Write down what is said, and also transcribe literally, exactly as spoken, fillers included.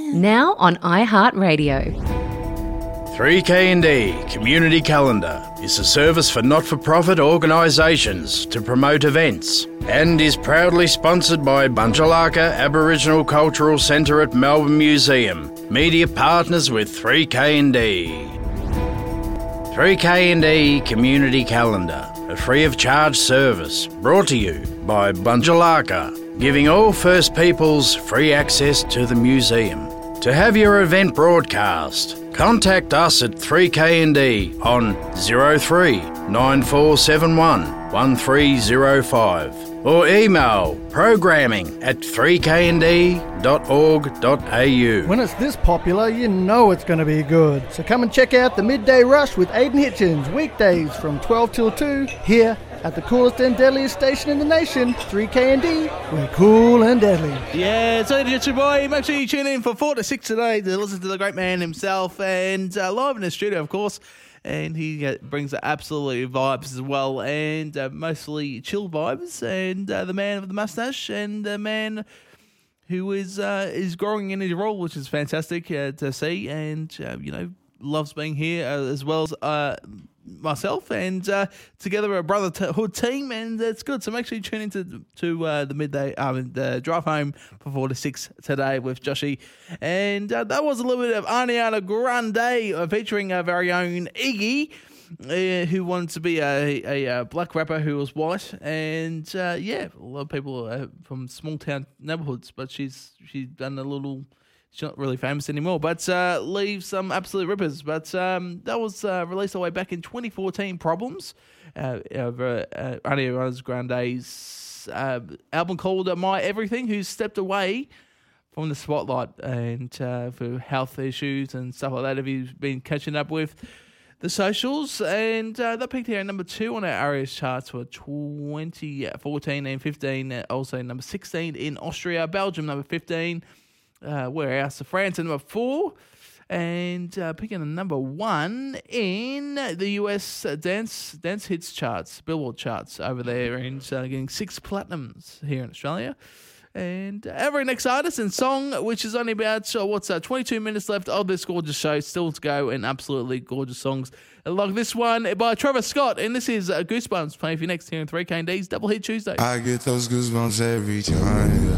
Now on iHeartRadio. three K and D Community Calendar is a service for not-for-profit organisations to promote events and is proudly sponsored by Bunjalaka Aboriginal Cultural Centre at Melbourne Museum, media partners with three K and D. three K and D Community Calendar, a free-of-charge service brought to you by Bunjalaka, giving all First Peoples free access to the museum. To have your event broadcast, contact us at three K and D on zero three nine four seven one one three zero five or email programming at three k and d dot org dot a u. When it's this popular, you know it's going to be good. So come and check out the Midday Rush with Aidan Hitchens, weekdays from twelve till two, here at the coolest and deadliest station in the nation, three K and D. We're cool and deadly. Yeah, it's Aidan Hitchens, boy. Make sure you tune in for four to six today to listen to the great man himself, and uh, live in the studio, of course. And he uh, brings the absolute vibes as well, and uh, mostly chill vibes. And uh, the man with the mustache, and the man who is uh, is growing in his role, which is fantastic uh, to see. And uh, you know, loves being here uh, as well as uh, myself. And uh, together a brotherhood team, and it's good. So make sure you tune into to uh, the midday, I mean, the drive home for four to six today with Joshy. And uh, that was a little bit of Ariana Grande uh, featuring our very own Iggy, uh, who wanted to be a, a, a black rapper who was white. And uh, yeah, a lot of people are from small town neighborhoods, but she's she's done a little. She's not really famous anymore, but uh, leaves some absolute rippers. But um, that was uh, released all the way back in twenty fourteen, Problems, uh, of uh, uh, Ariana Grande's uh, album called uh, My Everything, who stepped away from the spotlight and uh, for health issues and stuff like that. Have you been catching up with the socials? And uh, that peaked here at number two on our Arias charts for twenty fourteen and fifteen. Uh, also number sixteen in Austria, Belgium number fifteen. Uh, where else? France at number four, and uh, picking a number one in the U S uh, dance dance hits charts, Billboard charts over there, and uh, getting six platinums here in Australia. And uh, our very next artist and song, which is only about uh, what's uh, twenty-two minutes left of this gorgeous show, still to go, and absolutely gorgeous songs like this one by Trevor Scott, and this is uh, Goosebumps playing for you next here in three K and D's Double Hit Tuesday. I get those goosebumps every time.